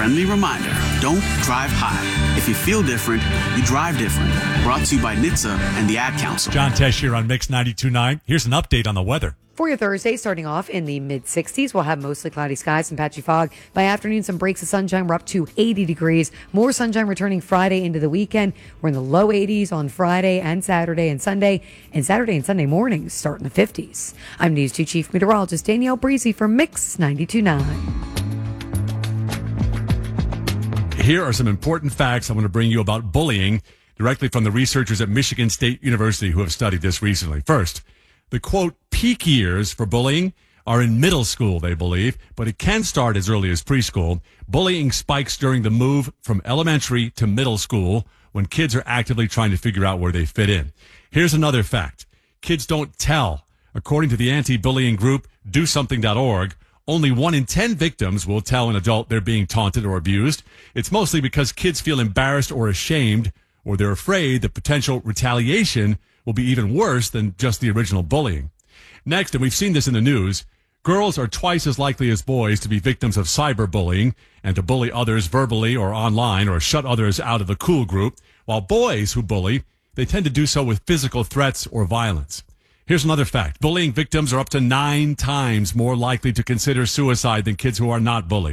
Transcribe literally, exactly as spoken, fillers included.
friendly reminder, don't drive high. If you feel different, you drive different. Brought to you by N H T S A and the Ad Council. John Tesh here on Mix ninety-two point nine. Here's an update on the weather. For your Thursday, starting off in the mid-sixties, we'll have mostly cloudy skies and patchy fog. By afternoon, some breaks of sunshine. We're up to eighty degrees. More sunshine returning Friday into the weekend. We're in the low eighties on Friday and Saturday and Sunday. And Saturday and Sunday mornings start in the fifties. I'm News two Chief Meteorologist Danielle Breezy for Mix ninety-two point nine. Here are some important facts I want to bring you about bullying directly from the researchers at Michigan State University who have studied this recently. First, the, quote, peak years for bullying are in middle school, they believe, but it can start as early as preschool. Bullying spikes during the move from elementary to middle school when kids are actively trying to figure out where they fit in. Here's another fact. Kids don't tell. According to the anti-bullying group do something dot org, only one in ten victims will tell an adult they're being taunted or abused. It's mostly because kids feel embarrassed or ashamed, or they're afraid that potential retaliation will be even worse than just the original bullying. Next, and we've seen this in the news, girls are twice as likely as boys to be victims of cyberbullying and to bully others verbally or online or shut others out of the cool group, while boys who bully, they tend to do so with physical threats or violence. Here's another fact. Bullying victims are up to nine times more likely to consider suicide than kids who are not bullied.